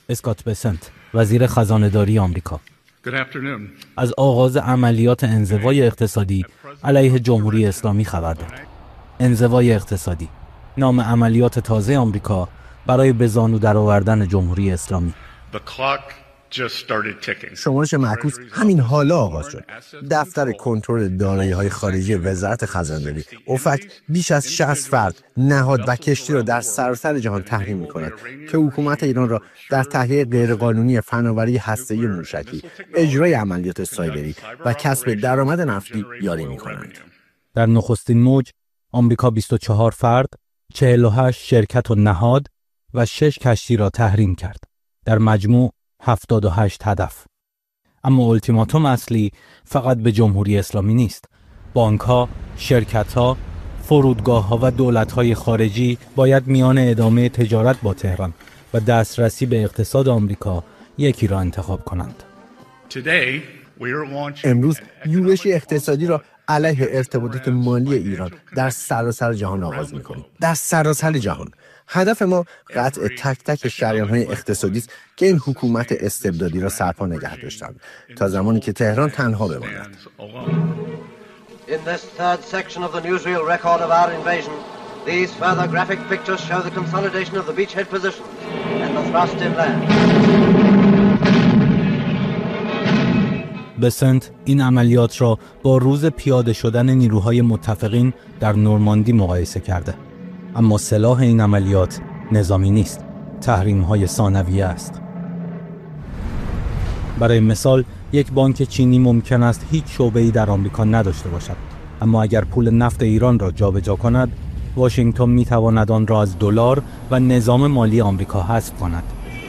اسکات بسنت، وزیر خزانه‌داری آمریکا، از آغاز عملیات انزوای اقتصادی علیه جمهوری اسلامی خبر داد. انزوای اقتصادی، نام عملیات تازه آمریکا برای به زانو درآوردن جمهوری اسلامی. شمارش معکوس همین حالا آغاز شد. دفتر کنترل دارایی‌های خارجی وزارت خزانه‌داری اوفک بیش از 60 فرد، نهاد و کشتی را در سراسر جهان تحریم می‌کند که حکومت ایران را در تهیه غیرقانونی فناوری هسته‌ای موشکی، اجرای عملیات سایبری و کسب درآمد نفتی یاری می‌کنند. در نخستین موج آمریکا 24 فرد، 48 شرکت و نهاد و 6 کشتی را تحریم کرد. در مجموع 78 هدف. اما اولتیماتوم اصلی فقط به جمهوری اسلامی نیست. بانک‌ها، شرکت‌ها، فرودگاه‌ها و دولت‌های خارجی باید میان ادامه تجارت با تهران و دسترسی به اقتصاد آمریکا یکی را انتخاب کنند. امروز یورش اقتصادی را علیه ارتباطات مالی ایران در سراسر جهان آغاز می‌کنیم. در سراسر جهان. هدف ما قطع تک تک شریان‌های اقتصادی است که این حکومت استبدادی را سرپا نگه داشتند تا زمانی که تهران تنها بماند. In this third section of the newsreel record of our invasion, these further graphic pictures show the consolidation of the beachhead positions and the thrust inland. بسنت این عملیات را با روز پیاده شدن نیروهای متفقین در نورماندی مقایسه کرده. اما سلاح این عملیات نظامی نیست، تحریم‌های ثانویه است. برای مثال یک بانک چینی ممکن است هیچ شعبه‌ای در آمریکا نداشته باشد، اما اگر پول نفت ایران را جابجا کند، واشنگتن می‌تواند آن را از دلار و نظام مالی آمریکا حذف کند.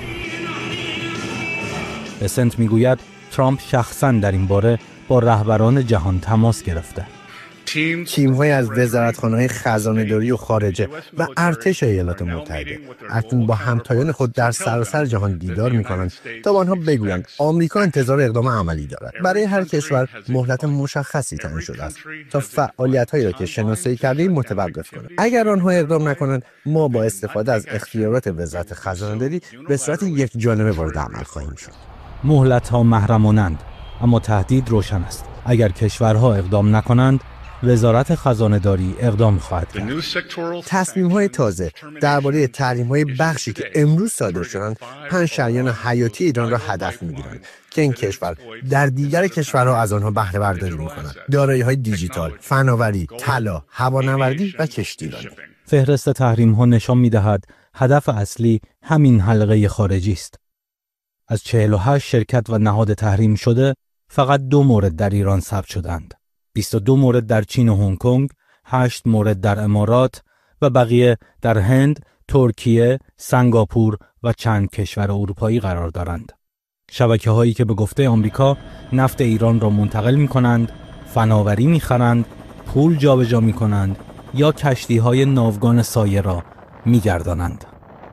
بسنت می‌گوید ترامپ شخصاً در این باره با رهبران جهان تماس گرفته. تیم‌های از وزارتخانه‌های خزانه‌داری و خارجه و ارتش ایالات متحده اکنون با همتایان خود در سراسر جهان دیدار می‌کنند تا به آنها بگویند آمریکا انتظار اقدام عملی دارد. برای هر کشور مهلت مشخصی تعیین شده است تا فعالیت‌هایی را که شناسایی کرده‌ایم متوقف کند. اگر آنها اقدام نکنند، ما با استفاده از اختیارات وزارت خزانه‌داری به صورت یکجانبه وارد عمل خواهیم شد. مهلت‌ها محرمانند، اما تهدید روشن است. اگر کشورها اقدام نکنند، وزارت خزانه‌داری اقدام خواهد کرد. تصمیم‌های تازه درباره تحریم‌های بخشی که امروز صادر شدند، 5 شریان حیاتی ایران را هدف می‌گیرند که این کشور در دیگر کشورها از آنها بهره برداری می‌کند. دارایی‌های دیجیتال، فناوری، طلا، هوانوردی و کشتیرانی. فهرست تحریم‌ها نشان می‌دهد هدف اصلی همین حلقه خارجی است. از 48 شرکت و نهاد تحریم شده، فقط 2 مورد در ایران ثبت شدند. 22 مورد در چین و هنگ کنگ، 8 مورد در امارات و بقیه در هند، ترکیه، سنگاپور و چند کشور اروپایی قرار دارند. شبکه‌هایی که به گفته آمریکا نفت ایران را منتقل می‌کنند، فناوری می‌خرند، پول جابجا می‌کنند یا کشتی‌های ناوگان سایه را می‌گردانند.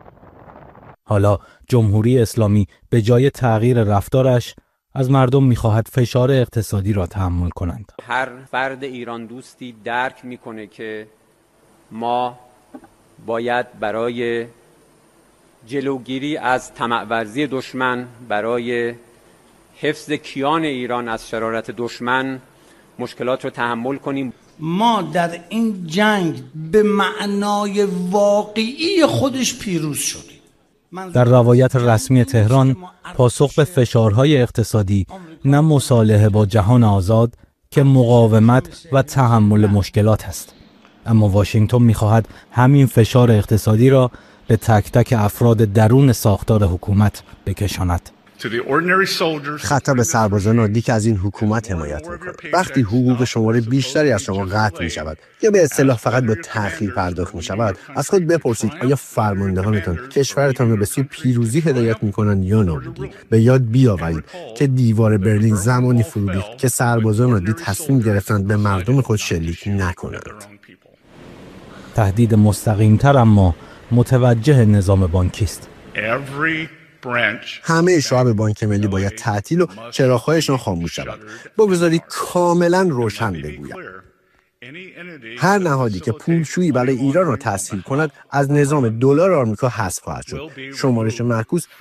حالا جمهوری اسلامی به جای تغییر رفتارش از مردم می‌خواهد فشار اقتصادی را تحمل کنند. هر فرد ایران دوستی درک می‌کنه که ما باید برای جلوگیری از طمع‌ورزی دشمن، برای حفظ کیان ایران از شرارت دشمن مشکلات رو تحمل کنیم. ما در این جنگ به معنای واقعی خودش پیروز شدیم. در روایت رسمی تهران، پاسخ به فشارهای اقتصادی نه مصالحه با جهان آزاد که مقاومت و تحمل مشکلات است. اما واشنگتن می‌خواهد همین فشار اقتصادی را به تک تک افراد درون ساختار حکومت بکشاند. خطاب به سربازان عادی که از این حکومت حمایت می‌کنند. وقتی حقوق شمار بیشتری از شما قطع می‌شود یا به اصطلاح فقط با تأخیر پرداخت می‌شود، از خود بپرسید آیا فرماندهانتان کشورتان را به سوی پیروزی هدایت می‌کنند یا نابودی؟ به یاد بیاورید که دیوار برلین زمانی فرو ریخت که سربازان عادی تصمیم گرفتند به مردم خود شلیک نکنند. تهدید مستقیم‌تر اما متوجه نظام بانکی است. همه شعب بانک ملی باید تعطیل و چراغ‌هایشان خاموش شود. بگذارید کاملا روشن بگویم. هر نهادی که پولشویی برای ایران را تسهیل کند از نظام دلار آمریکا حذف خواهد شد. شمارش معکوس